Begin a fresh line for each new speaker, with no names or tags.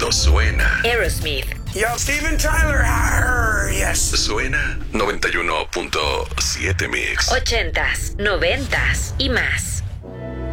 Esto suena.
Aerosmith.
Yo, Steven Tyler. Yes.
Suena 91.7 Mix.
80s, 90s y más.